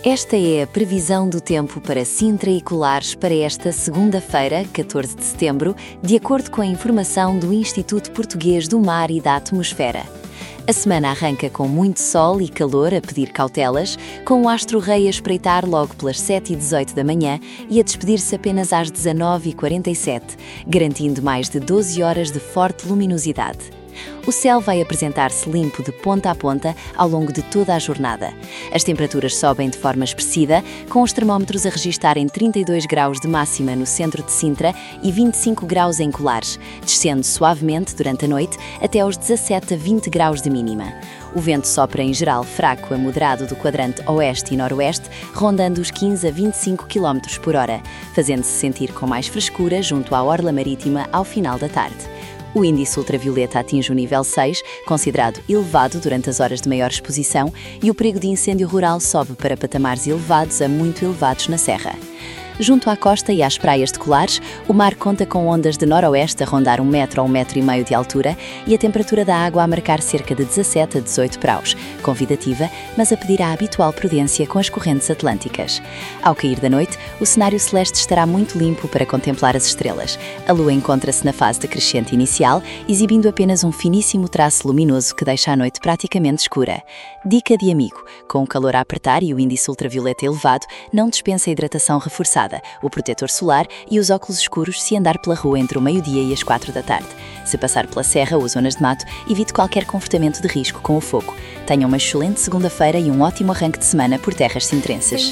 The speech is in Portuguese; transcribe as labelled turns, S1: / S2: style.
S1: Esta é a previsão do tempo para Sintra e Colares para esta segunda-feira, 14 de setembro, de acordo com a informação do Instituto Português do Mar e da Atmosfera. A semana arranca com muito sol e calor a pedir cautelas, com o astro-rei a espreitar logo pelas 7h18 da manhã e a despedir-se apenas às 19h47, garantindo mais de 12 horas de forte luminosidade. O céu vai apresentar-se limpo de ponta a ponta ao longo de toda a jornada. As temperaturas sobem de forma expressiva, com os termómetros a registarem 32 graus de máxima no centro de Sintra e 25 graus em Colares, descendo suavemente durante a noite até aos 17 a 20 graus de mínima. O vento sopra em geral fraco a moderado do quadrante oeste e noroeste, rondando os 15 a 25 km por hora, fazendo-se sentir com mais frescura junto à orla marítima ao final da tarde. O índice ultravioleta atinge o nível 6, considerado elevado durante as horas de maior exposição, e o perigo de incêndio rural sobe para patamares elevados a muito elevados na serra. Junto à costa e às praias de Colares, o mar conta com ondas de noroeste a rondar 1 metro a 1,5 metro de altura e a temperatura da água a marcar cerca de 17 a 18 graus, convidativa, mas a pedir a habitual prudência com as correntes atlânticas. Ao cair da noite, o cenário celeste estará muito limpo para contemplar as estrelas. A lua encontra-se na fase decrescente inicial, exibindo apenas um finíssimo traço luminoso que deixa a noite praticamente escura. Dica de amigo: com o calor a apertar e o índice ultravioleta elevado, não dispensa a hidratação reforçada, o protetor solar e os óculos escuros se andar pela rua entre o meio-dia e as 4 da tarde. Se passar pela serra ou zonas de mato, evite qualquer comportamento de risco com o fogo. Tenha uma excelente segunda-feira e um ótimo arranque de semana por terras sintrenses.